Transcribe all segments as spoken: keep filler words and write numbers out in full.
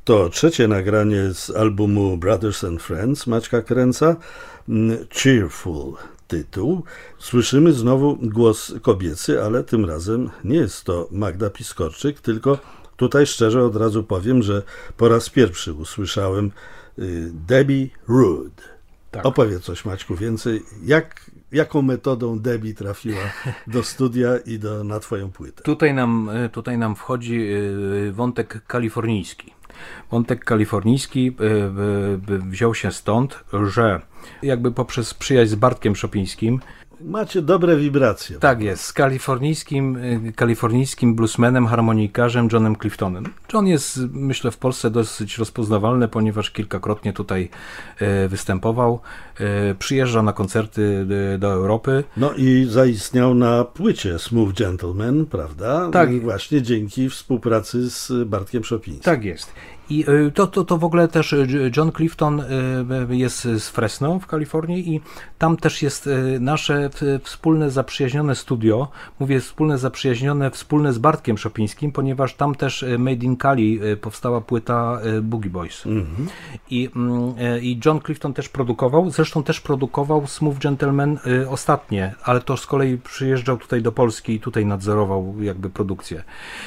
To trzecie nagranie z albumu Brothers and Friends Maćka Kręca, Cheerful tytuł. Słyszymy znowu głos kobiecy, ale tym razem nie jest to Magda Piskorczyk, tylko tutaj szczerze od razu powiem, że po raz pierwszy usłyszałem Debbie Roode. Tak. Opowiedz coś, Maćku, więcej. Jak, jaką metodą Debbie trafiła do studia i do, na twoją płytę? Tutaj nam, tutaj nam wchodzi wątek kalifornijski. Wątek kalifornijski wziął się stąd, że jakby poprzez przyjaźń z Bartkiem Szopińskim macie dobre wibracje. Tak jest, z kalifornijskim, kalifornijskim bluesmanem, harmonikarzem Johnem Cliftonem. John jest, myślę, w Polsce dosyć rozpoznawalny, ponieważ kilkakrotnie tutaj występował. Przyjeżdża na koncerty do Europy. No i zaistniał na płycie Smooth Gentleman, prawda? Tak. Właśnie dzięki współpracy z Bartkiem Szopińskim. Tak jest. I to, to, to w ogóle też John Clifton jest z Fresno w Kalifornii i tam też jest nasze wspólne zaprzyjaźnione studio. Mówię wspólne zaprzyjaźnione, wspólne z Bartkiem Szopińskim, ponieważ tam też Made in Cali powstała płyta Boogie Boys. Mm-hmm. I, I John Clifton też produkował, zresztą też produkował Smooth Gentleman ostatnie, ale to z kolei przyjeżdżał tutaj do Polski i tutaj nadzorował jakby produkcję.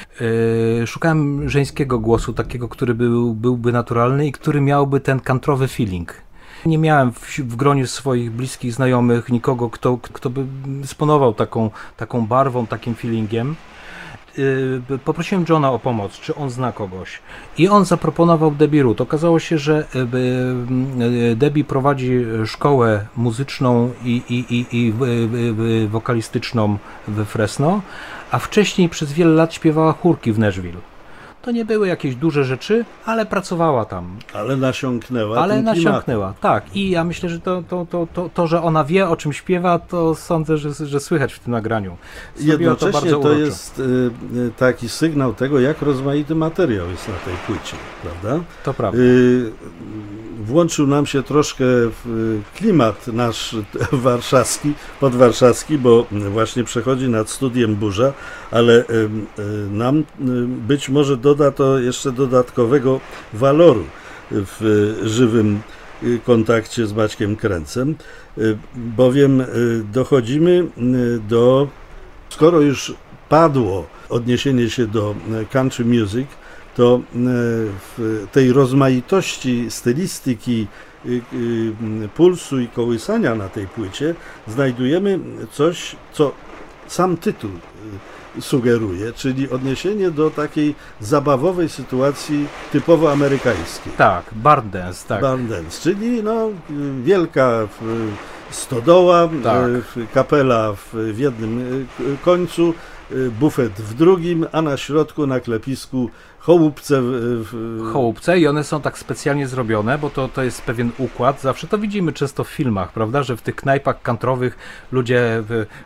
Szukałem żeńskiego głosu, takiego, który był Był, byłby naturalny i który miałby ten kantrowy feeling. Nie miałem w, w gronie swoich bliskich znajomych nikogo, kto, kto by dysponował taką, taką barwą, takim feelingiem. Yy, poprosiłem Johna o pomoc, czy on zna kogoś. I on zaproponował Debbie Roode. Okazało się, że yy, Debbie prowadzi szkołę muzyczną i, i, i, i yy, wokalistyczną we Fresno, a wcześniej przez wiele lat śpiewała chórki w Nashville. To nie były jakieś duże rzeczy, ale pracowała tam. Ale nasiąknęła. Ale nasiąknęła, tak. I ja myślę, że to, to, to, to, to, że ona wie, o czym śpiewa, to sądzę, że, że słychać w tym nagraniu. Zrobiło Jednocześnie to, bardzo to jest y, taki sygnał tego, jak rozmaity materiał jest na tej płycie, prawda? To prawda. Y, włączył nam się troszkę w klimat nasz warszawski, podwarszawski, bo właśnie przechodzi nad studiem burza, ale y, y, nam y, być może doda to jeszcze dodatkowego waloru w żywym kontakcie z Maćkiem Kręcem, bowiem dochodzimy do, skoro już padło odniesienie się do country music, to w tej rozmaitości stylistyki, pulsu i kołysania na tej płycie znajdujemy coś, co sam tytuł sugeruje, czyli odniesienie do takiej zabawowej sytuacji typowo amerykańskiej. Tak, barn dance, tak. Barn dance, czyli no, wielka stodoła, tak. Kapela w jednym końcu, bufet w drugim, a na środku, na klepisku chołupce. W, w... Chołupce i one są tak specjalnie zrobione, bo to, to jest pewien układ. Zawsze to widzimy często w filmach, prawda, że w tych knajpach kantrowych ludzie